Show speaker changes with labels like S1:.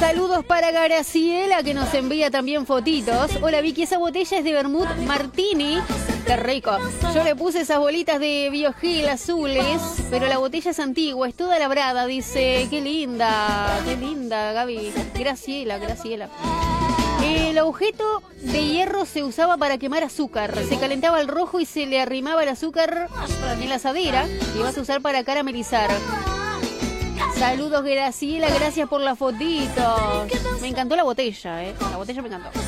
S1: Saludos para Graciela, que nos envía también fotitos. Hola Vicky, esa botella es de vermut martini. Qué rico. Yo le puse esas bolitas de Biogil azules, pero la botella es antigua, es toda labrada, dice. Qué linda, Gaby. Graciela. El objeto de hierro se usaba para quemar azúcar. Se calentaba el rojo y se le arrimaba el azúcar en la asadera y vas a usar para caramelizar. Saludos Graciela, gracias por la fotito. Me encantó la botella, La botella me encantó.